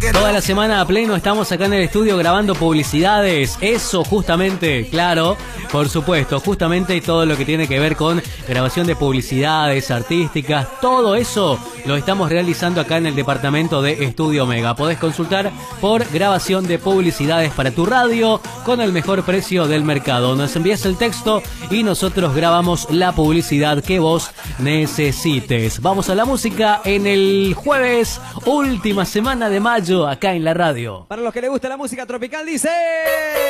Toda la semana a pleno estamos acá en el estudio grabando publicidades. Eso justamente, claro, por supuesto, justamente todo lo que tiene que ver con grabación de publicidades artísticas, todo eso lo estamos realizando acá en el departamento de Estudio Mega. Podés consultar por grabación de publicidades para tu radio con el mejor precio del mercado. Nos envías el texto y nosotros grabamos la publicidad que vos necesites. Vamos a la música en el jueves, última semana de mayo, acá en la radio. Para los que les gusta la música tropical, dice...